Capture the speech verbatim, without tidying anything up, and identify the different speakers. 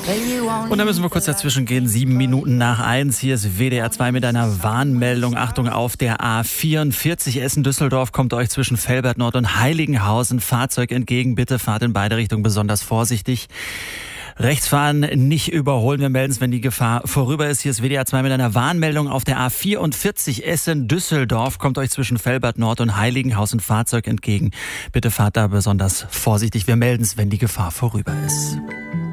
Speaker 1: Und dann müssen wir kurz dazwischen gehen. Sieben Minuten nach eins. Hier ist W D R zwei mit einer Warnmeldung. Achtung, auf der A vierundvierzig Essen-Düsseldorf kommt euch zwischen Velbert Nord und Heiligenhausen Fahrzeug entgegen. Bitte fahrt in beide Richtungen besonders vorsichtig. Rechtsfahren nicht überholen. Wir melden es, wenn die Gefahr vorüber ist. Hier ist W D R zwei mit einer Warnmeldung. Auf der A vierundvierzig Essen-Düsseldorf kommt euch zwischen Velbert Nord und Heiligenhausen Fahrzeug entgegen. Bitte fahrt da besonders vorsichtig. Wir melden es, wenn die Gefahr vorüber ist.